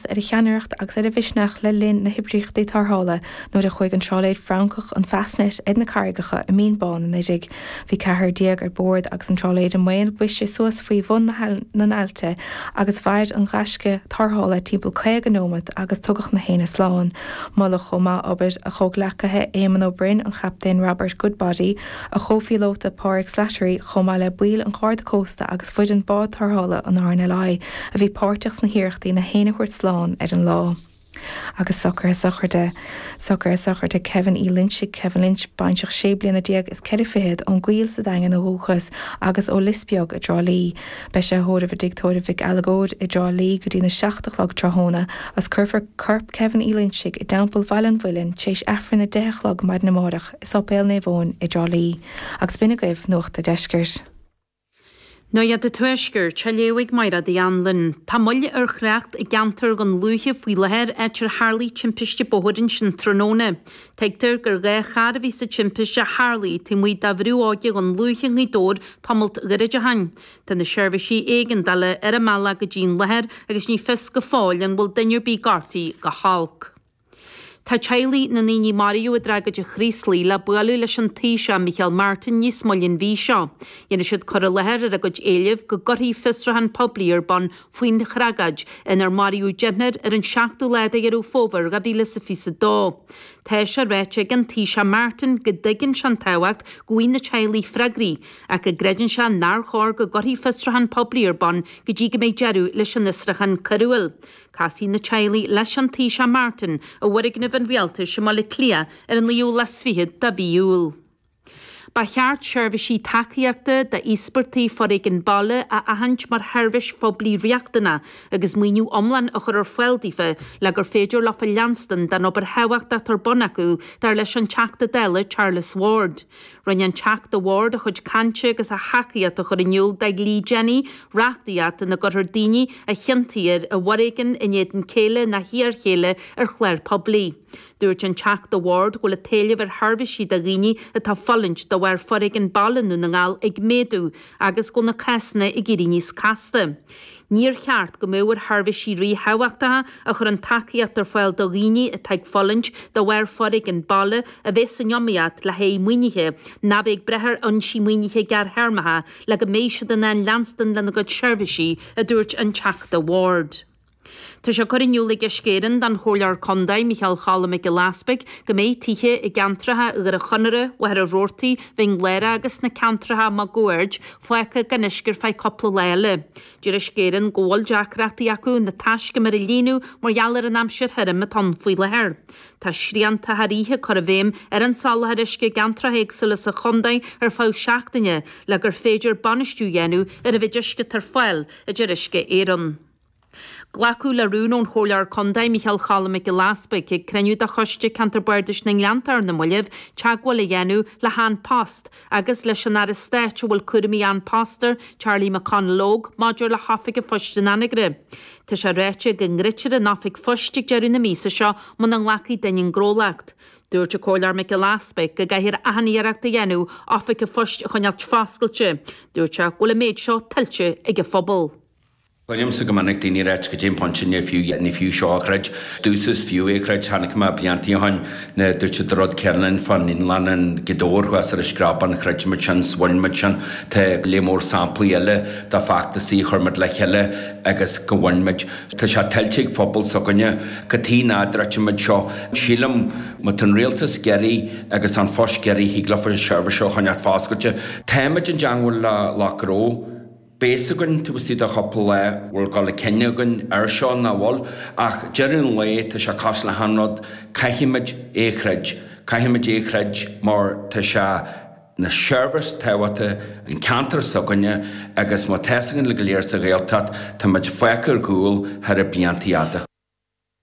ar a cheannacht agus ar a bhisneach le linn na hibríochtaí tarthála nuair a chuig an seálaid Francach an fasnet ed na cargacha a míonbán in éidir bhí cethir diaag ar bord agus an seálaid an mhaon buiste suas faoi bhun na nailte agus bhaid an ghaisce tarthála timpeall 5 nómad agus tugach na héine sláán. Mula chuma obair a chog lecathe Éamonn O'Brien an chaptain Robert Goodbody a chófiílóta Pádraig Slattery chuma le buil an Chár de Costa agus fuid an bád tarthála an Arna Lai a bhí páirteachs na hiíochtaí na héine chuirt sláán ar an lá. Agus soccer de Kevin E. Lynch bainteach sé bliana diaag is ceir féad an gcuil sa dagan na rúchas agus ó lisbeag a drálí. Bei sé thóra bh dictóra Vic Alagód i drálí go dtína 16 tráthnóna as curfar corp Kevin E. Lynch i dampel bhailin bhuilean tééis efrin na 10 maid na mórach is opéil nébhón i drálí agus bina goibh nuachta deiscirt. No iad de tuisgur te léigh maira di anlinn. Tá mulle ar chreacht i gantar gan luúthe fuiilehéir etir Harley timpiste bohurin sin tróna. Teigtar gur ré char a ví sa timpiste Harley tí mui da bhrú áige gan luúthe í dór tamalt gyride hain. Tá na seirbhísí éigen daile ar a mala go dín lehéir agus ní fis go fáil an bhfuil dainir bí gartaí go halk. Tá teilí na níní Mario a dragad a chríslí le bualú leis an tíise Michael Martin níos mollin bhí seo. Dhéana siad chur a lehéir a gud éileh go gothaí fisrahan poblí ar ban faoin chragad inar Mario Jenner ar an 7 leida ar ó fóver a bhíle sa fisa dó. Teis a réite an tíise Martin go diggin sean táhacht goin na teilí fragrí a go gredin se nar chóir go gothaí fisrahan poblí ar ban go dtí go méid jeú leis an nisrachan carúil. Casí na teilí leis an tíise Martin a bhuaigh na an bhíalta sem le clia ar an líú le sfiad da bíúil. Ba cheart seirbhísí takeíachta de íspartaí forig an balle a ahant mar herbhis foblí riachtainna agus muoinú omlan a chur ar foiildífe le gur féidir le fa leanstan den obair hehacht a tar bonacú dar leis an teachta deile Charles Ward. Run an teachta Ward a chud cante agus a haciat a chur inniuúil de lí Jenny reachtaíat in na gur daoine a chiantíir a bharigan in éan céile na hiar chéile ar chléir poblí. Dúirt an teachta Ward go le téileh ar herbhísí de riine a tá fallint do bhar forig an ballanú na ngáil ag méadú agus go na casna i ggurí níos casta. Níor cheart go mór herbhísí rí hehaachtathe a chur an takeíat ar fáil do riine a teag fallint do bhar forig an balle a bheits an jomiad le hé muoinithe na bheith brethir an sí muoinithe gar hermathe le go méise den an Lanston le na go seirbhísí a dúirt an teachta Ward. Tá se chuir inniuúla go scéan dan chólear condaid Michael Challam go laspaig go méid tithe i gantrathe gur a chunere wa ar a rórtaí bhín léire agus na cantrathe má goird foicha gannisgur fá coppla léile. Dúir a scéan ggóil deachreachtaí acu na taisce mar a líú margheallar an amsir herim a tan faoi lehéir. Tá sríanta haíthe chu a bhéim ar an salathrisce gantrathe agsúla sa chondaid ar fá seachtaine le gur féidir banistú dhéanú ar a bhidirsce tar fáil a deirisce éan. Glacu le rún ón chólear condaid Michael Challam go laspaig ag creniu a choiste Canterburydish na Nglantar na muileh teagháil a dhéanú le Han Post agus leis an ar istéit bhfuil cuairmí an Poster Charlie McConnell maidir le hafaigh a foiste na anigre. Tá sé réite go ngritir a nafig foistig dearú na mísa seo man an lacaí dainn grólacht. Dúirt a chólear me go laspaig go gaiithir ahaníireachta dhéanú áfaigh a foist chunealt fáscailte. Dúirt a go le méid seo tiltte ag a phobal. William sa gomannig daoine réit go dtéim pontin ní fiú seochreid, dúsas fiú échreid hanig má blianttí hain na dúirte rod cearnan fan inlan an gedór chuas ar a scrapan chreid mar sin swain mar sin tá lémór samplaí eile dá facta sí churmad le cheile agus go bhainmid. Tá se tilteigh phobal soganne go tí nádrate mid seo sílam mu an réaltas geirí agus an fós geirí híglafa seirbh seo chuneart fáscailte. Táimid an deanghfuil leró Bésagan tu bustí a chopla le bhfuil gáil le cenegan ar seo na bhil ach dearún le tá se cás le hanrod caiimiid échreid mar tá se na seirbhis táhata an cantar soganne agus má tesagan le go léir sa réaltat tá muid feicear gúil ar a blianttaíada.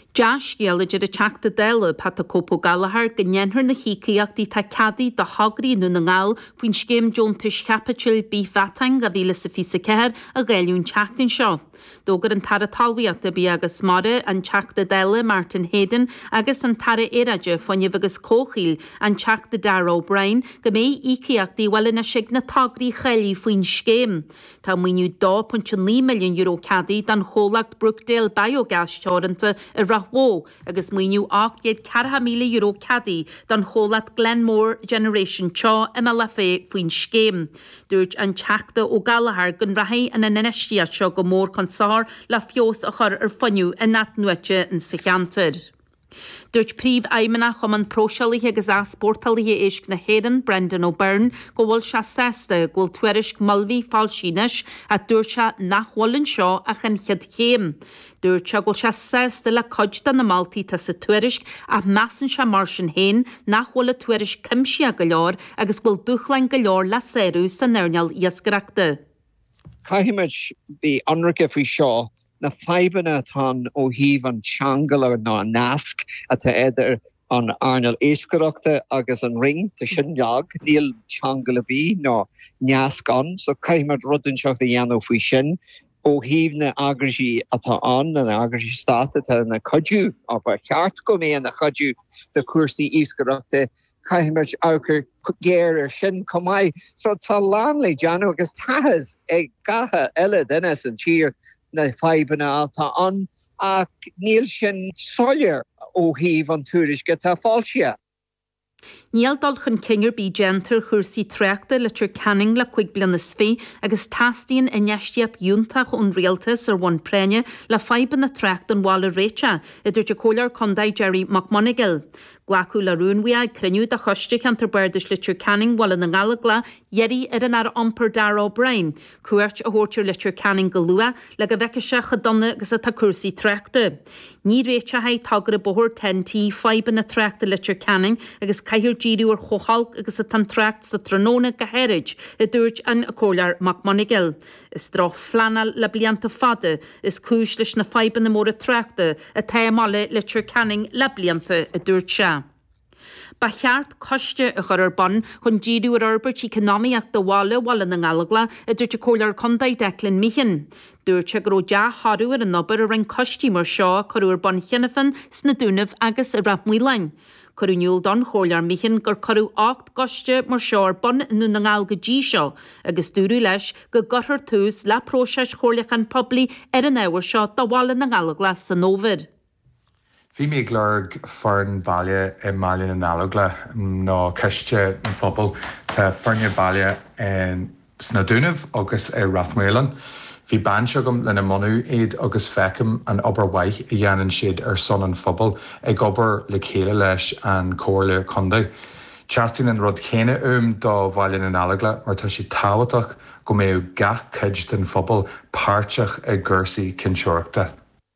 Josh Gielid a teachta déile Pata Copo Gallagher gnéanthar na hícaíochtaí tá cadaí do hagraí nó na ngáil faoin scéim Jontas Capital bí Vatang a bhíle sa físa ceir a ghailún teachtain seo. Dógur an tar talhaíochta bí agus mara an teachta déile Martin Hayden agus an tar éireide foiineh agus cóchaíl an teachta Darragh O'Brien go mé ícaíochtaí bhfuil na sig na tagraí chailí faoin scéim. Tá muoinú 2.9 milliún euro cadaí dan cholacht Brookdale Biogas teoranta a Rahwó agus muoinú 840 milliún euro cadaí dan cholacht Glenmore Generation Cho MLFA faoin scéim. Dúirt an teachta ó Gallagher gon rathaí an inistíad seo go mór consár le fios a chur ar faniu in nat nuaite in sa cheantar. Dúirt príomh aimimena chum an prósealaithe agus aspórtalaithe éisc na Héireann Brendan O'Byrne go bhfuil se sésta ghfuil tuairisc malbhí fáilsíneis a dúirt se nachhfuilinn seo a chinchead chéim. Dúirt se go se sésta le coid na Maltaí tá sa tuairisc a measan se mar sin héin nachhfuil a tuairisc cimsí go leor agus bhfuil dúchlein go leor le séú san neirneal iascareachta. Caiimiid bhí anracha faoi seo na faibanna atá ó híomh an teangail ná nasc atá idir an airneal éascareachta agus an ring tá sin leag níl teangail a bhí ná neasc an, so caiimiid rudann seach a dhéanamh faoi sin ó híomh na agraí atá an agraí státa tá na cuidú á cheart go mé na chuidú de cuasaí éascareachta caiimiid áchar géir ar sin comáid, so tá lánlaí deanú agus taithas ag gatha eile duine an tír na faibanna atá an ach níl sin soilir ó híomh an túris go tá fáilte. Níl dul chun cingar bí gentar chuirsaí treachta le tir canning le 5 bliana sfí agus tastíonn ineistíad dúntaach ón rialtas ar bhain préine le faiban na treacht an bhála réite, idir de cólar condaid Jerry McMonagall. Glacu le rúnhuiag criniú a chosteach an taberdis le tir canning bhála na ngalagla ieri ar an ar ampar Darragh O'Brien, cuairt a hóirtir le tir canning go lua le go bheice se chadonna agus a tá cuirsaí treachta. Ní réite haid tagar a bohor 10tí faiban na treachta le tir canning agus caiir díú ar chohalk agus a tan treacht sa tróna go heriid a dúirt an cólar McMonagall. Is droch flanal le blianta fada is cúis leis na faiban na móra treachta a téimála le tir canning le blianta a dúirt se. Ba cheart coiste a chur ar bon chun díú ar Albert economiaach do bhála na ngalagla a dúirt a cólar condaid Declan Meehan. Dúirt se go de harú ar an nobar a rin costí mar seo chuú ar bon chinefan sna dúnamh agus a rapmhuilein. Curúniúil don chólar Meehan gur choú 8 goiste mar seoir bon nó na ngáil go dí seo, agus dúrú leis go gurthar tús le próseis chóirleachan poblí ar an éhar seo do bhála na ngalagla san nóvid. Bhí mé glurg fearn baile I Malin an Alagla nó ceiste an phobal tá fearne baile in sna dúnamh agus I Rathmhailin. Bhí banse gom lena monú iad agus fecham an oberhaith I dhéanann siad ar son an phobal ag obair le chéile leis an cóirle condaid. Teastíonn an rud chéine do bhailin an Alagla mar tá si táhaach go mé gach cuid den phobal páirteach ag gursaí cinseoireachta.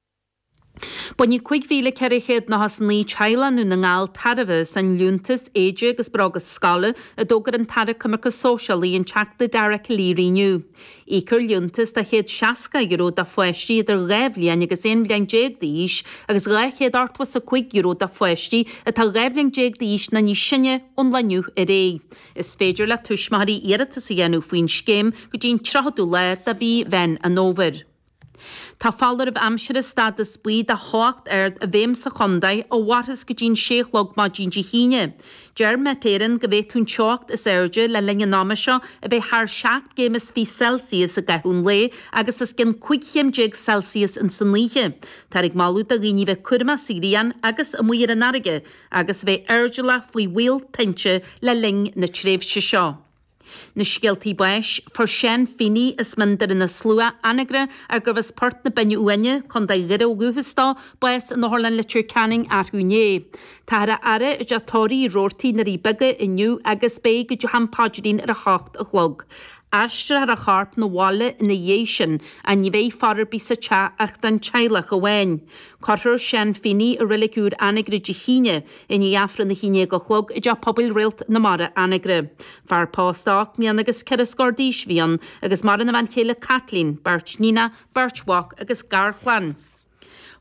Buní 5,000 ceirichéad na has ní Thailand nó na ngáil tarabh san lúntas éide agus bragus scala a dógar an tarra cumachas sóisialaí an teachta Darragh líríniu. Ícur lúntas de chéad 60 euro da foiistí idir ghebhlíon agus 1 bliain déag díis agus ghaichéad artwas a 5 euro da foiistí a tá ghebhlíon déag díis na ní sinne ón leniu I ré. Is féidir le tuismarí iarata sa dhéanú faoin scéim go dín trahadú le da bhí bhein an óver. Tá fallar of amsir stad a spuid a hácht ard a bhéim sa chondaid ó warthas go dín séchlog má dín híine. Ger metéireann go bhéh tún teocht is airde le linge náma seo a bheith thar 7 gémas fí Celsius a gaithún lé agus is cin 5 Celsius in san líe. Tar ag máú a ghine bheith curma Sírían agus a muir an aige agus bheith airdeala faoi bhil teinte le ling na tréimhse seo. Na scialtaí báis for sin finí is mindar in na slua anagre ar gur bheith sport na benne uine chun da gire ó guhastá báis an Northern Literature Canning arthúné. Tá ara is a tóí rórtaí na ríbege inniu agus bé go Johan Padgerín ar a hácht a chlog. Astra ar a charp na bhála in na dhéisian a ní bhéh farar bí sa te ach den teilech a bhain. Corthir sin finí a rilicúr anagre de híine in í afran na híine go chlog i d pobil rilt na mara anagre. Far pásteach mian agus ceir scordíis bhíon agus mar na bhain chéile Kathleen, Bert Nina, Bert Walk agus Garchlan.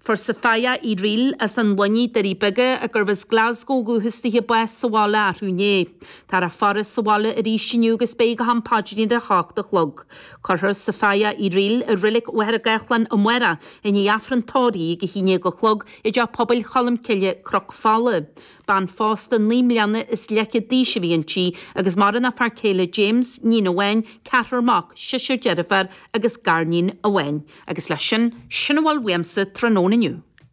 For Sophia i ril as an loni der I bygge a gurfas Glasgow guhusti hi bwes sawala a rhwnie. Tar a ffordd sawala yr isiniw gys beig a ham pagini da chach da chlog. Corhys Sophia i ril y rilig wer a gechlan ymwera yn I affran tori I gyhinia go chlog I ja pobl cholym cilio croc falle. Ban ffost yn limlianna is lecia dísi fi yn chi agus maran a farcela James, Nina Wen, Cather Mock, Shisher Jennifer agus Garnin Owen. Agus lesion, Sinnawal Wemsa Tranona New.